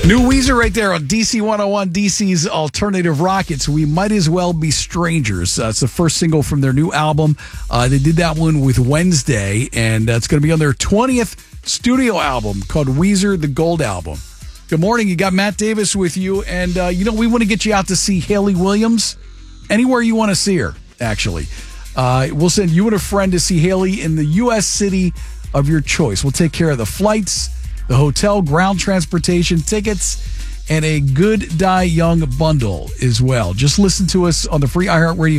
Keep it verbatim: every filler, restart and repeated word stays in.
New Weezer right there on D C one oh one, D C's Alternative Rock. It's We Might As Well Be Strangers. Uh, it's the first single from their new album. Uh, they did that one with Wednesday, and uh, it's going to be on their twentieth studio album called Weezer, the Gold Album. Good morning. You got Matt Davis with you, and, uh, you know, we want to get you out to see Hayley Williams anywhere you want to see her, actually. Uh, we'll send you and a friend to see Hayley in the U S city of your choice. We'll take care of the flights, the hotel, ground transportation, tickets, and a Good Die Young bundle as well. Just listen to us on the free iHeartRadio